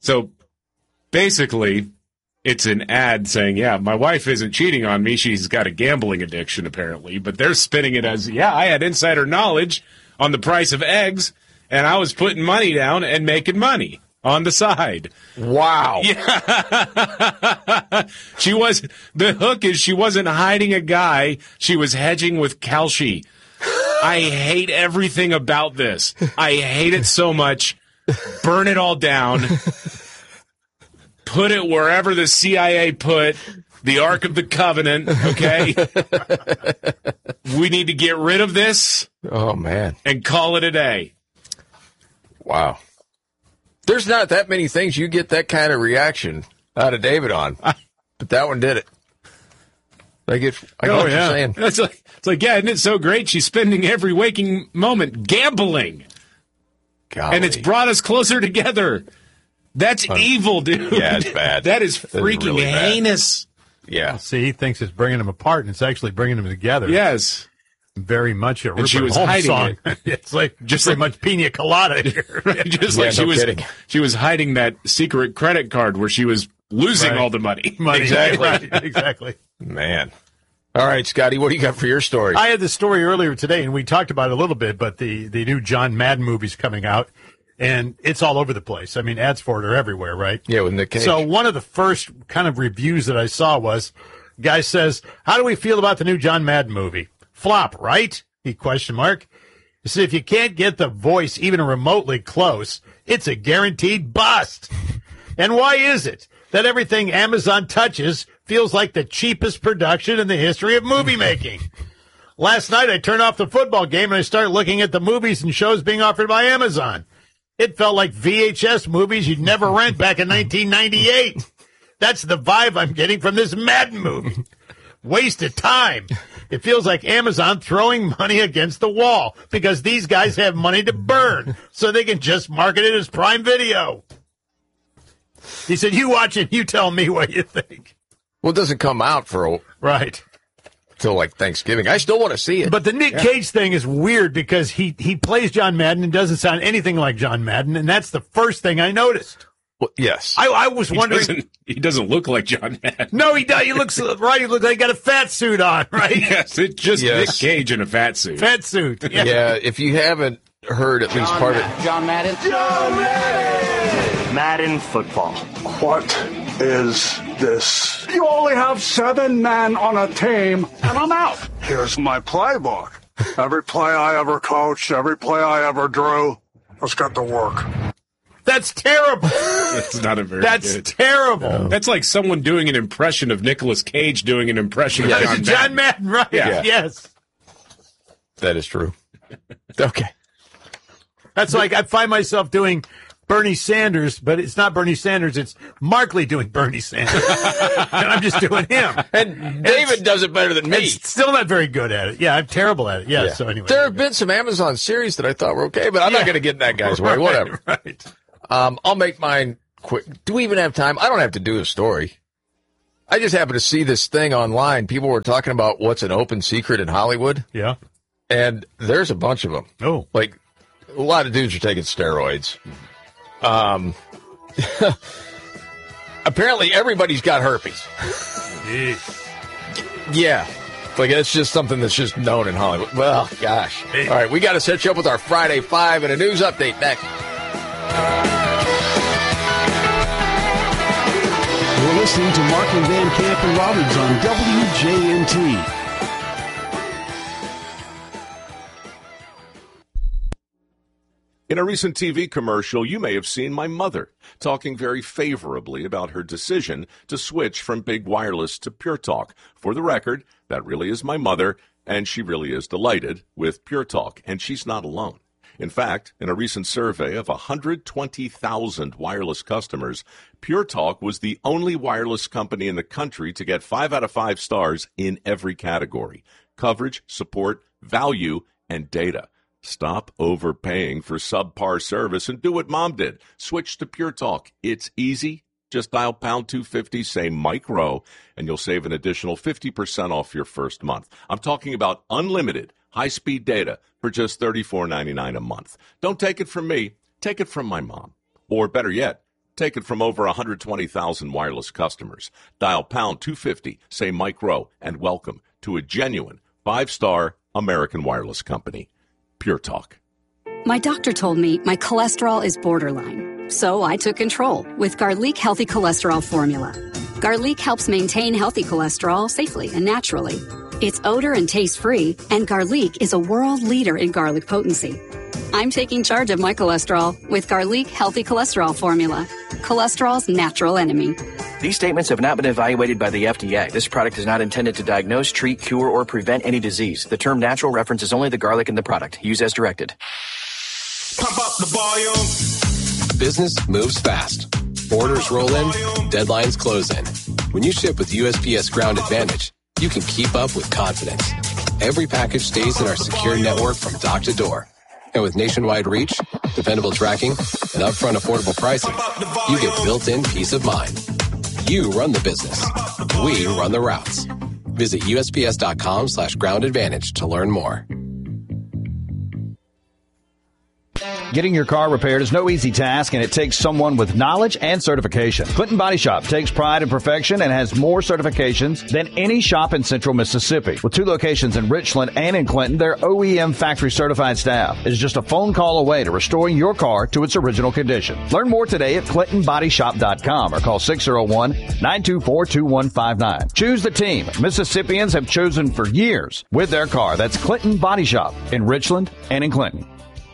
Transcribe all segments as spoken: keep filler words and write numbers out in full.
So basically, it's an ad saying, yeah, my wife isn't cheating on me. She's got a gambling addiction, apparently. But they're spinning it as, yeah, I had insider knowledge on the price of eggs, and I was putting money down and making money on the side. Wow. Yeah. She was, the hook is she wasn't hiding a guy. She was hedging with Kalshi. I hate everything about this. I hate it so much. Burn it all down. Put it wherever the C I A put the Ark of the Covenant, okay? We need to get rid of this. Oh, man. And call it a day. Wow. There's not that many things you get that kind of reaction out of David on, but that one did it. I get, I get oh, what yeah. you're saying. It's like, it's like, yeah, isn't it so great? She's spending every waking moment gambling. Golly. And it's brought us closer together. That's uh, evil, dude. Yeah, it's bad. That is freaking really heinous. Yeah. See, he thinks it's bringing them apart, and it's actually bringing them together. Yes. Very much a Rupert and she was Holmes hiding song. It. It's like just like much pina colada here. Just yeah, like she no was kidding. she was hiding that secret credit card where she was losing right. all the money. money. Exactly. Right. Exactly. Man. All right, Scotty, what do you got for your story? I had the story earlier today, and we talked about it a little bit, but the, the new John Madden movie's coming out, and it's all over the place. I mean, ads for it are everywhere, right? Yeah, with Nick Cage. So one of the first kind of reviews that I saw was, guy says, how do we feel about the new John Madden movie? Flop, right? He question mark. He said, if you can't get the voice even remotely close, it's a guaranteed bust. And why is it that everything Amazon touches feels like the cheapest production in the history of movie making? Last night, I turned off the football game and I started looking at the movies and shows being offered by Amazon. It felt like V H S movies you'd never rent back in nineteen ninety-eight. That's the vibe I'm getting from this Madden movie. Waste of time. It feels like Amazon throwing money against the wall because these guys have money to burn, so they can just market it as Prime Video. He said, you watch it, you tell me what you think. Well, it doesn't come out for a, right till like Thanksgiving. I still want to see it. But the Nick yeah. Cage thing is weird because he, he plays John Madden and doesn't sound anything like John Madden, and that's the first thing I noticed. Well, yes. I, I was he wondering. Doesn't, he doesn't look like John Madden. No, he does. He looks right. He looks like he got a fat suit on, right? Yes, it's just yes. Nick Cage in a fat suit. Fat suit. Yeah. yeah, if you haven't heard at least John part Ma- of it. John Madden. John Madden! Madden football. What is this? You only have seven men on a team, and I'm out. Here's my playbook. Every play I ever coached, every play I ever drew, let's get to work. That's terrible. That's not a very That's good. terrible. No. That's like someone doing an impression of Nicolas Cage doing an impression yeah, of John, John Madden. Madden. Right. Yeah. Yes. That is true. Okay. That's like I find myself doing Bernie Sanders, but it's not Bernie Sanders. It's Markley doing Bernie Sanders. And I'm just doing him. And David it's, does it better than me. It's still not very good at it. Yeah, I'm terrible at it. Yeah, yeah. So anyway. There have been some Amazon series that I thought were okay, but I'm yeah. not going to get in that guy's way. Right, Whatever. Right. Um, I'll make mine quick. Do we even have time? I don't have to do a story. I just happened to see this thing online. People were talking about what's an open secret in Hollywood. Yeah. And there's a bunch of them. Oh. Like, a lot of dudes are taking steroids. Um, apparently everybody's got herpes. Yeah. Like, it's just something that's just known in Hollywood. Well, gosh. All right, we got to set you up with our Friday Five and a news update next. You're listening to Markley, Van Camp, and Robbins on W J N T. In a recent T V commercial, you may have seen my mother talking very favorably about her decision to switch from big wireless to Pure Talk. For the record, that really is my mother, and she really is delighted with Pure Talk, and she's not alone. In fact, in a recent survey of one hundred twenty thousand wireless customers, Pure Talk was the only wireless company in the country to get five out of five stars in every category: coverage, support, value, and data. Stop overpaying for subpar service and do what Mom did. Switch to Pure Talk. It's easy. Just dial pound two fifty, say Mike Rowe, and you'll save an additional fifty percent off your first month. I'm talking about unlimited high-speed data for just thirty-four ninety-nine a month. Don't take it from me. Take it from my mom. Or better yet, Take it from over one hundred twenty thousand wireless customers. Dial pound two fifty, say Mike Rowe, and welcome to a genuine five-star American wireless company. Pure Talk. My doctor told me my cholesterol is borderline, so I took control with Garlic Healthy Cholesterol Formula. Garlic helps maintain healthy cholesterol safely and naturally. It's odor and taste-free, and Garlic is a world leader in garlic potency. I'm taking charge of my cholesterol with Garlic Healthy Cholesterol Formula, cholesterol's natural enemy. These statements have not been evaluated by the F D A. This product is not intended to diagnose, treat, cure, or prevent any disease. The term natural references only the garlic in the product. Use as directed. Pump up the volume. Business moves fast. Orders roll in, deadlines close in. When you ship with U S P S Ground Advantage, you can keep up with confidence. Every package stays in our secure network from dock to door. And with nationwide reach, dependable tracking, and upfront affordable pricing, you get built-in peace of mind. You run the business. We run the routes. Visit U S P S dot com slash ground advantage to learn more. Getting your car repaired is no easy task, and it takes someone with knowledge and certification. Clinton Body Shop takes pride in perfection and has more certifications than any shop in central Mississippi. With two locations in Richland and in Clinton, their O E M factory certified staff is just a phone call away to restoring your car to its original condition. Learn more today at clinton body shop dot com or call six oh one, nine two four, two one five nine. Choose the team Mississippians have chosen for years with their car. That's Clinton Body Shop in Richland and in Clinton.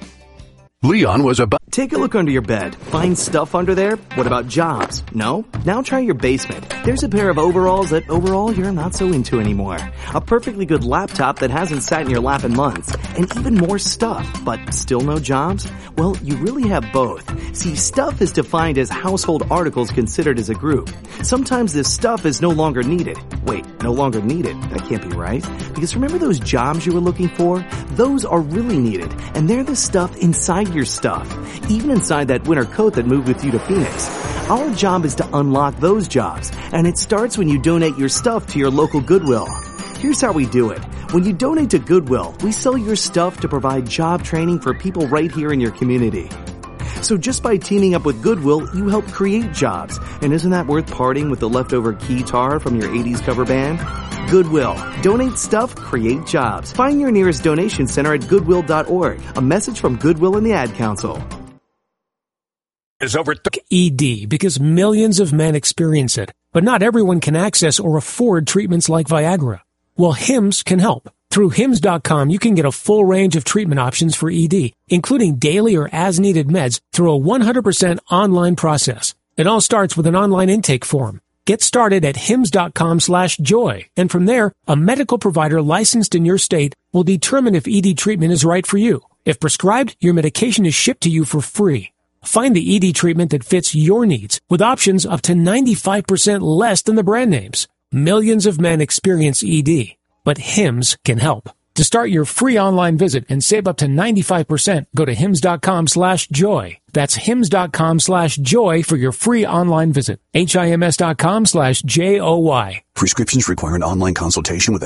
Leon was about... Take a look under your bed. Find stuff under there? What about jobs? No? Now try your basement. There's a pair of overalls that overall you're not so into anymore. A perfectly good laptop that hasn't sat in your lap in months. And even more stuff, but still no jobs? Well, you really have both. See, stuff is defined as household articles considered as a group. Sometimes this stuff is no longer needed. Wait, no longer needed? That can't be right. Because remember those jobs you were looking for? Those are really needed. And they're the stuff inside your stuff. Even inside that winter coat that moved with you to Phoenix. Our job is to unlock those jobs, and it starts when you donate your stuff to your local Goodwill. Here's how we do it. When you donate to Goodwill, we sell your stuff to provide job training for people right here in your community. So just by teaming up with Goodwill, you help create jobs. And isn't that worth parting with the leftover keytar from your eighties cover band? Goodwill. Donate stuff, create jobs. Find your nearest donation center at goodwill dot org. A message from Goodwill and the Ad Council. Is over th- E D because millions of men experience it, but not everyone can access or afford treatments like Viagra. Well, Hims can help. Through hims dot com, you can get a full range of treatment options for E D, including daily or as-needed meds through a one hundred percent online process. It all starts with an online intake form. Get started at hims dot com slash joy, and from there, a medical provider licensed in your state will determine if E D treatment is right for you. If prescribed, your medication is shipped to you for free. Find the E D treatment that fits your needs with options up to ninety-five percent less than the brand names. Millions of men experience E D, but Hims can help. To start your free online visit and save up to ninety-five percent, go to hims dot com slash joy. That's hims dot com slash joy for your free online visit. H I M S dot com slash J O Y. Prescriptions require an online consultation with a